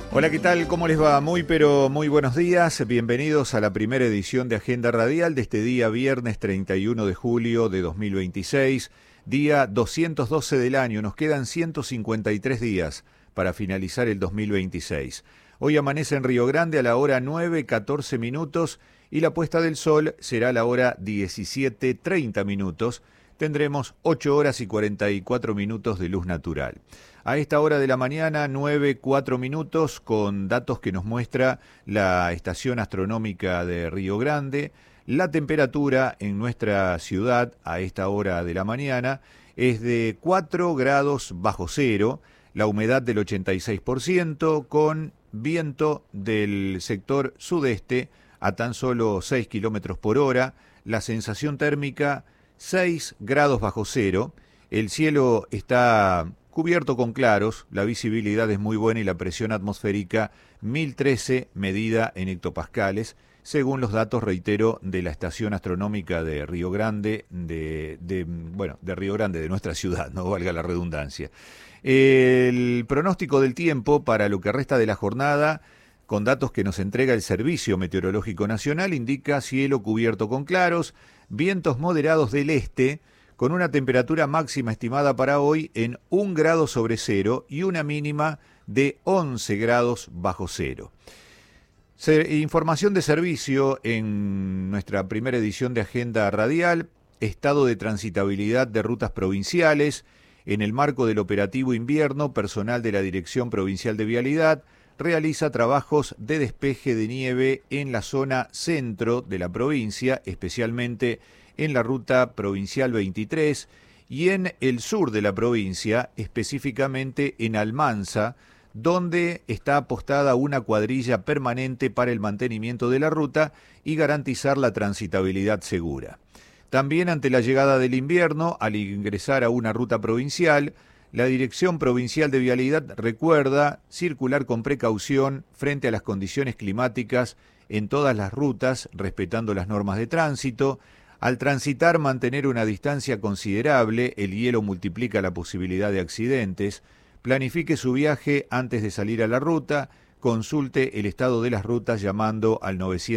Hola, ¿qué tal? ¿Cómo les va? Muy buenos días. Bienvenidos a la primera edición de Agenda Radial de este día viernes 31 de julio de 2026, día 212 del año. Nos quedan 153 días para finalizar el 2026. Hoy amanece en Río Grande a la hora 9:14 minutos y la puesta del sol será a la hora 17:30 minutos. Tendremos 8 horas y 44 minutos de luz natural. A esta hora de la mañana, 9:04 minutos, con datos que nos muestra la estación astronómica de Río Grande. La temperatura en nuestra ciudad a esta hora de la mañana es de 4 grados bajo cero, la humedad del 86%, con viento del sector sudeste a tan solo 6 kilómetros por hora, la sensación térmica 6 grados bajo cero, el cielo está cubierto con claros, la visibilidad es muy buena y la presión atmosférica 1013 medida en hectopascales, según los datos, reitero, de la estación astronómica de Río Grande, de Río Grande, de nuestra ciudad, no valga la redundancia. El pronóstico del tiempo para lo que resta de la jornada, con datos que nos entrega el Servicio Meteorológico Nacional, indica cielo cubierto con claros, vientos moderados del este, con una temperatura máxima estimada para hoy en 1 grado sobre cero y una mínima de 11 grados bajo cero. Información de servicio en nuestra primera edición de Agenda Radial, estado de transitabilidad de rutas provinciales. En el marco del operativo invierno, personal de la Dirección Provincial de Vialidad realiza trabajos de despeje de nieve en la zona centro de la provincia, especialmente en la ruta provincial 23 y en el sur de la provincia, específicamente en Almanza, donde está apostada una cuadrilla permanente para el mantenimiento de la ruta y garantizar la transitabilidad segura. También ante la llegada del invierno, al ingresar a una ruta provincial, la Dirección Provincial de Vialidad recuerda circular con precaución frente a las condiciones climáticas en todas las rutas, respetando las normas de tránsito. Al transitar, mantener una distancia considerable, el hielo multiplica la posibilidad de accidentes. Planifique su viaje antes de salir a la ruta, consulte el estado de las rutas llamando al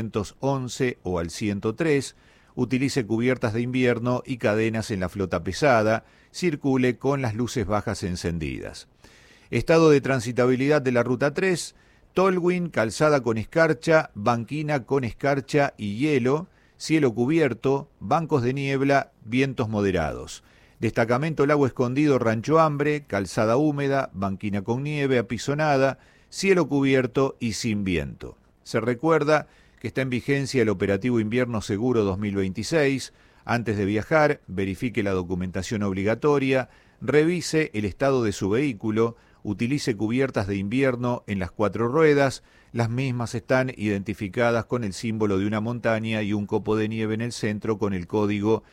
911 o al 103, utilice cubiertas de invierno y cadenas en la flota pesada, circule con las luces bajas encendidas. Estado de transitabilidad de la ruta 3, Tolwyn, calzada con escarcha, banquina con escarcha y hielo, cielo cubierto, bancos de niebla, vientos moderados. Destacamento Lago Escondido, Rancho Hambre, calzada húmeda, banquina con nieve, apisonada, cielo cubierto y sin viento. Se recuerda que está en vigencia el operativo Invierno Seguro 2026. Antes de viajar, verifique la documentación obligatoria, revise el estado de su vehículo, utilice cubiertas de invierno en las 4 ruedas. Las mismas están identificadas con el símbolo de una montaña y un copo de nieve en el centro con el código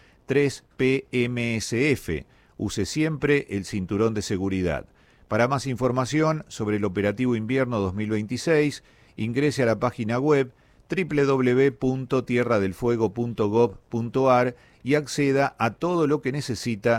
3PMSF. Use siempre el cinturón de seguridad. Para más información sobre el operativo invierno 2026, ingrese a la página web www.tierradelfuego.gov.ar y acceda a todo lo que necesita